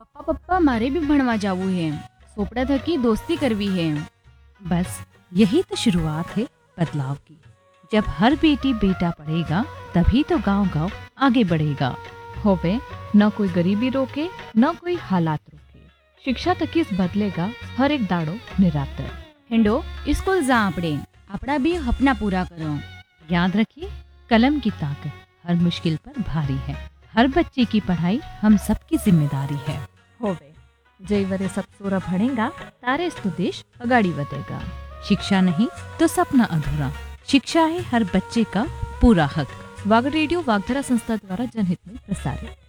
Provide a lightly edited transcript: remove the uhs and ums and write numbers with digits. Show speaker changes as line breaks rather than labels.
પપ્પા પપ્પા મારે બી ભણવા જાવું હે. સોપડા થકી દોસ્તી કરવી હે.
बस यही तो शुरुआत है बदलाव की। जब हर बेटी बेटा पढ़ेगा तभी तो गांव गांव आगे बढ़ेगा।
होवे न कोई गरीबी रोके न कोई हालात रोके। शिक्षा तकी बदलेगा हर एक दाड़ो निरातर।
હેંડો સ્કૂલ જા આપણે. આપણા બી હપના પૂરા કરો.
याद रखिए, कलम की ताकत हर मुश्किल पर भारी है। हर बच्चे की पढ़ाई हम सबकी जिम्मेदारी है।
होवे जय वरे सब सोरा भणेगा तारे तो देश अगाड़ी વધેગા।
शिक्षा नहीं तो सपना अधूरा। शिक्षा है हर बच्चे का पूरा हक।
वाग रेडियो वागधरा संस्था द्वारा जनहित में प्रसारित।